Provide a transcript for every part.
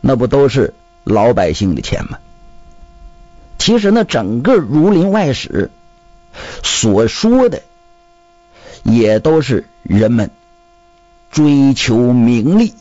那不都是老百姓的钱吗？其实呢，整个《儒林外史》所说的也都是人们追求名利，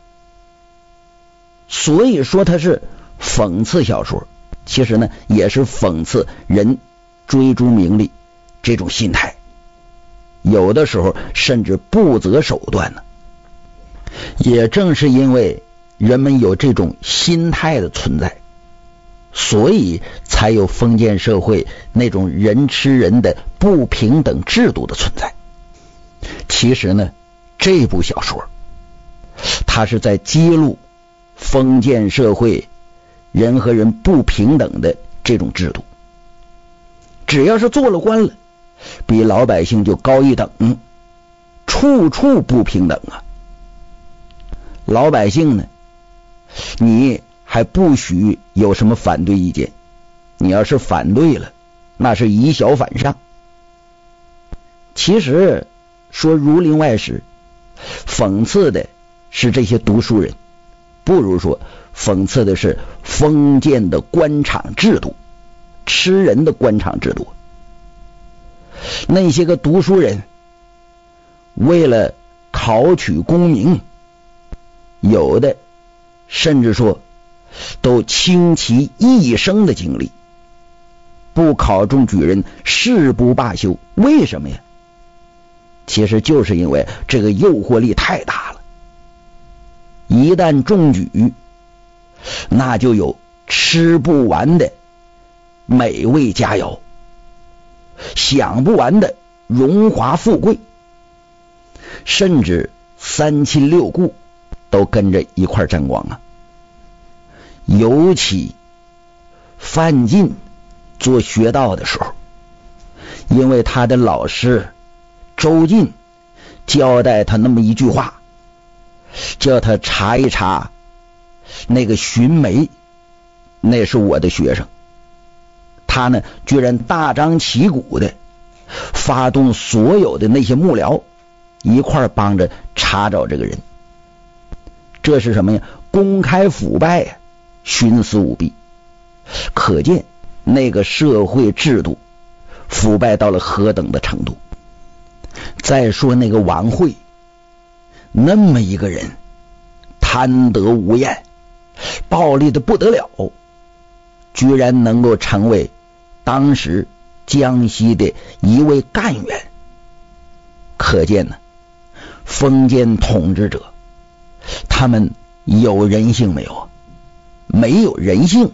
所以说它是讽刺小说，其实呢也是讽刺人追逐名利这种心态，有的时候甚至不择手段呢。也正是因为人们有这种心态的存在，所以才有封建社会那种人吃人的不平等制度的存在。其实呢，这部小说它是在揭露封建社会人和人不平等的这种制度。只要是做了官了，比老百姓就高一等，处处不平等啊。老百姓呢，你还不许有什么反对意见，你要是反对了，那是以小反上。其实说《儒林外史》讽刺的是这些读书人，不如说讽刺的是封建的官场制度，吃人的官场制度。那些个读书人为了考取功名，有的甚至说都倾其一生的精力，不考中举人誓不罢休。为什么呀？其实就是因为这个诱惑力太大了，一旦中举，那就有吃不完的美味佳肴，享不完的荣华富贵，甚至三亲六故都跟着一块沾光啊。尤其范进做学道的时候，因为他的老师周进交代他那么一句话，叫他查一查那个荀眉，那是我的学生。他呢居然大张旗鼓的发动所有的那些幕僚一块帮着查找这个人。这是什么呀？公开腐败呀，徇私舞弊。可见那个社会制度腐败到了何等的程度。再说那个王惠，那么一个人贪得无厌，暴力的不得了，居然能够成为当时江西的一位干员。可见呢，封建统治者他们有人性没有？没有人性。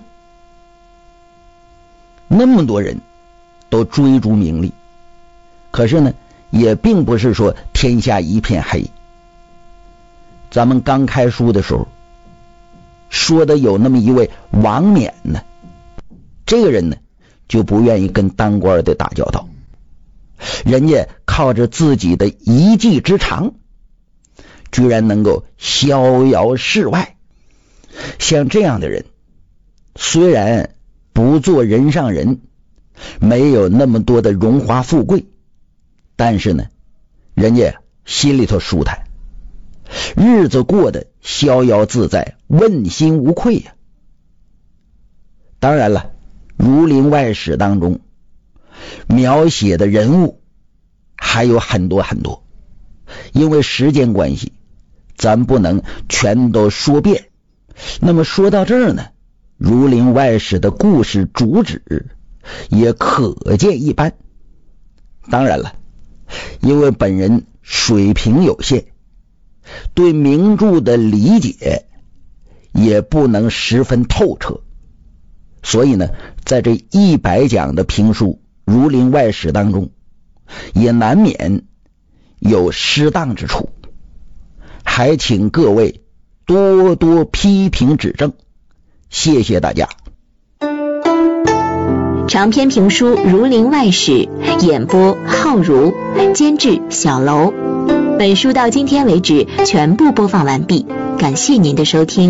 那么多人都追逐名利，可是呢也并不是说天下一片黑。咱们刚开书的时候说的有那么一位王冕呢，这个人呢就不愿意跟当官的打交道，人家靠着自己的一技之长，居然能够逍遥世外。像这样的人，虽然不做人上人，没有那么多的荣华富贵，但是呢人家心里头舒坦，日子过得逍遥自在，问心无愧呀。当然了，《儒林外史》当中描写的人物还有很多很多，因为时间关系咱不能全都说遍。那么说到这儿呢，《儒林外史》的故事主旨也可见一斑。当然了，因为本人水平有限，对名著的理解也不能十分透彻，所以呢在这100讲的评书《儒林外史》当中，也难免有失当之处，还请各位多多批评指正，谢谢大家。 长篇评书《儒林外史》，演播浩如，监制小楼。本书到今天为止全部播放完毕，感谢您的收听。